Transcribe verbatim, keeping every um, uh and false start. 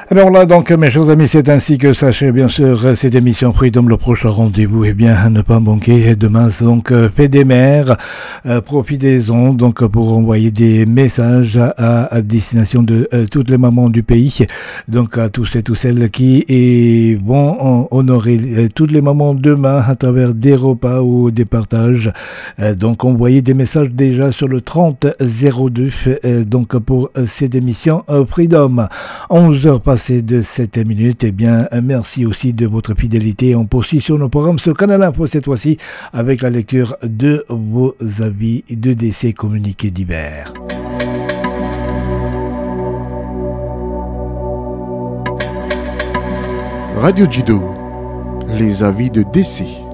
Alors là, donc, mes chers amis, c'est ainsi que sachez bien sûr cette émission Freedom, le prochain rendez-vous, eh bien, à ne pas manquer demain, donc, fait des mers, euh, profitez-en, donc, pour envoyer des messages à, à destination de euh, toutes les mamans du pays, donc, à tous et toutes celles qui eh, vont honorer euh, toutes les mamans demain à travers des repas ou des partages, euh, donc, envoyez des messages déjà sur le trente zéro deux, euh, donc, pour euh, cette émission euh, Freedom. onze heures passées de sept minutes. Eh bien, merci aussi de votre fidélité. On poursuit sur nos programmes sur Canal Info cette fois-ci avec la lecture de vos avis de décès communiqués divers. Radio Judo, les avis de décès.